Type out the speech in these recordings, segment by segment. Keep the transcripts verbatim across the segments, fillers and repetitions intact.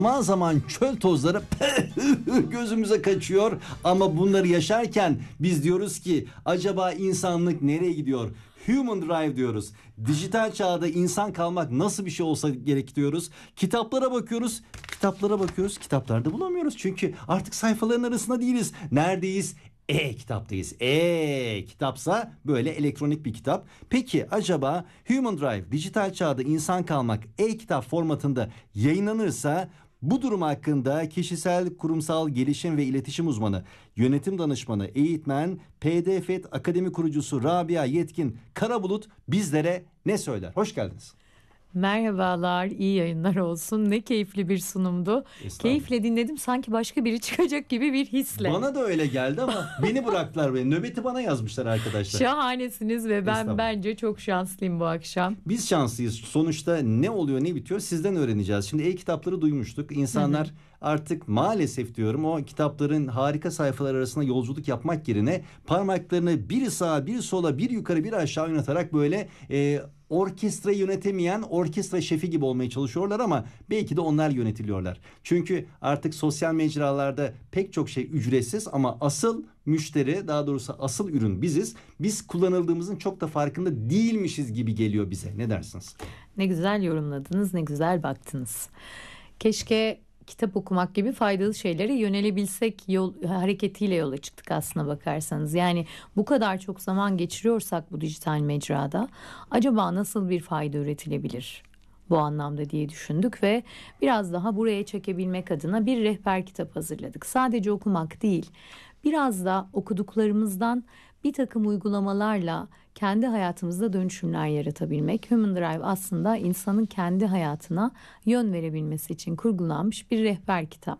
Zaman zaman çöl tozları gözümüze kaçıyor ama bunları yaşarken biz diyoruz ki acaba insanlık nereye gidiyor? Human Drive diyoruz. Dijital çağda insan kalmak nasıl bir şey olsa gerek diyoruz. Kitaplara bakıyoruz. Kitaplara bakıyoruz. Kitaplarda bulamıyoruz. Çünkü artık sayfaların arasında değiliz. Neredeyiz? E-kitaptayız. E-kitapsa böyle elektronik bir kitap. Peki acaba Human Drive dijital çağda insan kalmak e-kitap formatında yayınlanırsa bu durum hakkında kişisel kurumsal gelişim ve iletişim uzmanı, yönetim danışmanı, eğitmen, P D F E T Akademi kurucusu Rabia Yetkin Karabulut bizlere ne söyler? Hoş geldiniz. Merhabalar, iyi yayınlar olsun. Ne keyifli bir sunumdu. Keyifle dinledim, sanki başka biri çıkacak gibi bir hisle. Bana da öyle geldi ama beni bıraktılar beni. Nöbeti bana yazmışlar arkadaşlar. Şahanesiniz ve ben bence çok şanslıyım bu akşam. Biz şanslıyız. Sonuçta ne oluyor ne bitiyor sizden öğreneceğiz. Şimdi e-kitapları duymuştuk. İnsanlar hı hı. artık maalesef diyorum o kitapların harika sayfalar arasında yolculuk yapmak yerine parmaklarını bir sağa bir sola bir yukarı bir aşağı oynatarak böyle... E, orkestrayı yönetemeyen orkestra şefi gibi olmaya çalışıyorlar ama belki de onlar yönetiliyorlar. Çünkü artık sosyal mecralarda pek çok şey ücretsiz ama asıl müşteri, daha doğrusu asıl ürün biziz. Biz kullanıldığımızın çok da farkında değilmişiz gibi geliyor bize. Ne dersiniz? Ne güzel yorumladınız, ne güzel baktınız. Keşke kitap okumak gibi faydalı şeylere yönelebilsek yol, hareketiyle yola çıktık aslına bakarsanız. Yani bu kadar çok zaman geçiriyorsak bu dijital mecrada acaba nasıl bir fayda üretilebilir bu anlamda diye düşündük ve biraz daha buraya çekebilmek adına bir rehber kitap hazırladık. Sadece okumak değil, biraz da okuduklarımızdan bir takım uygulamalarla kendi hayatımızda dönüşümler yaratabilmek. Human Drive aslında insanın kendi hayatına yön verebilmesi için kurgulanmış bir rehber kitap.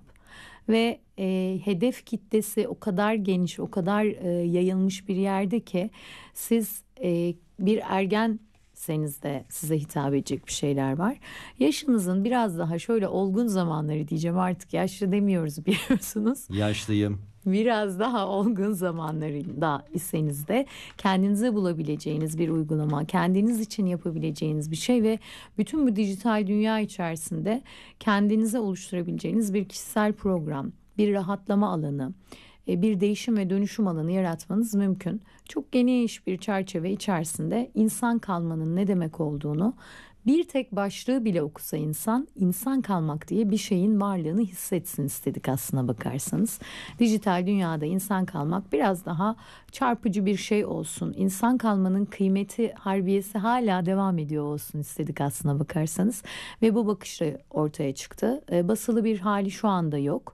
Ve e, hedef kitlesi o kadar geniş, o kadar e, yayılmış bir yerde ki siz e, bir ergen senizde size hitap edecek bir şeyler var. Yaşınızın biraz daha şöyle olgun zamanları diyeceğim, artık yaşlı demiyoruz biliyorsunuz. Yaşlıyım. Biraz daha olgun zamanlarında iseniz de kendinize bulabileceğiniz bir uygulama, kendiniz için yapabileceğiniz bir şey ve bütün bu dijital dünya içerisinde kendinize oluşturabileceğiniz bir kişisel program, bir rahatlama alanı, bir değişim ve dönüşüm alanı yaratmanız mümkün. Çok geniş bir çerçeve içerisinde insan kalmanın ne demek olduğunu, bir tek başlığı bile okusa insan, insan kalmak diye bir şeyin varlığını hissetsin istedik aslına bakarsanız. Dijital dünyada insan kalmak biraz daha çarpıcı bir şey olsun. İnsan kalmanın kıymeti, harbiyesi hala devam ediyor olsun istedik aslına bakarsanız. Ve bu bakışla ortaya çıktı. Basılı bir hali şu anda yok.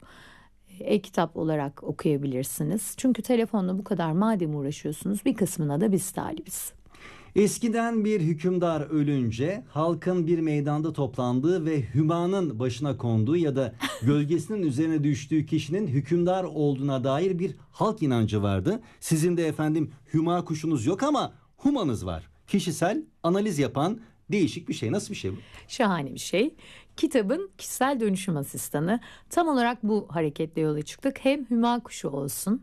E-kitap olarak okuyabilirsiniz. Çünkü telefonla bu kadar madem uğraşıyorsunuz, bir kısmına da biz talibiz. Eskiden bir hükümdar ölünce halkın bir meydanda toplandığı ve hümanın başına konduğu ya da gölgesinin üzerine düştüğü kişinin hükümdar olduğuna dair bir halk inancı vardı. Sizin de efendim hüma kuşunuz yok ama humanız var. Kişisel analiz yapan değişik bir şey. Nasıl bir şey bu? Şahane bir şey. Kitabın kişisel dönüşüm asistanı. Tam olarak bu hareketle yola çıktık. Hem hüma kuşu olsun,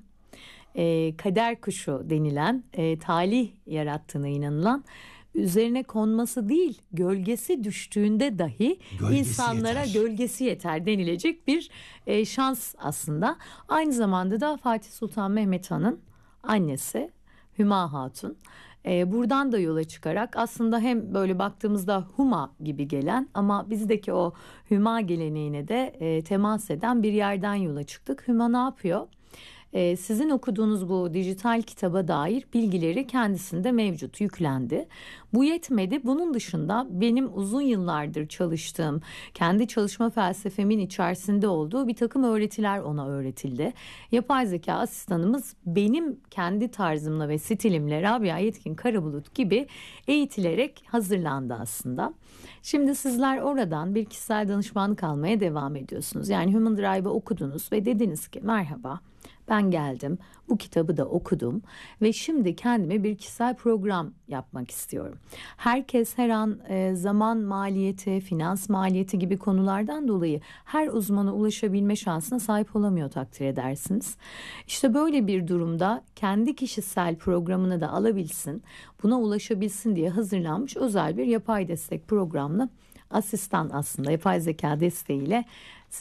e, kader kuşu denilen, e, talih yarattığına inanılan, üzerine konması değil gölgesi düştüğünde dahi gölgesi insanlara yeter. gölgesi yeter denilecek bir e, şans aslında. Aynı zamanda da Fatih Sultan Mehmet Han'ın annesi Hüma Hatun. Ee, buradan da yola çıkarak aslında hem böyle baktığımızda Huma gibi gelen ama bizdeki o Hüma geleneğine de e, temas eden bir yerden yola çıktık. Hüma ne yapıyor? Ee, sizin okuduğunuz bu dijital kitaba dair bilgileri kendisinde mevcut, yüklendi. Bu yetmedi. Bunun dışında benim uzun yıllardır çalıştığım, kendi çalışma felsefemin içerisinde olduğu bir takım öğretiler ona öğretildi. Yapay zeka asistanımız benim kendi tarzımla ve stilimle Rabia Yetkin Karabulut gibi eğitilerek hazırlandı aslında. Şimdi sizler oradan bir kişisel danışmanlık almaya devam ediyorsunuz. Yani Human Drive'ı okudunuz ve dediniz ki merhaba, ben geldim, bu kitabı da okudum ve şimdi kendime bir kişisel program yapmak istiyorum. Herkes her an e, zaman maliyeti, finans maliyeti gibi konulardan dolayı her uzmana ulaşabilme şansına sahip olamıyor, takdir edersiniz. İşte böyle bir durumda kendi kişisel programını da alabilsin, buna ulaşabilsin diye hazırlanmış özel bir yapay destek programlı asistan, aslında yapay zeka desteğiyle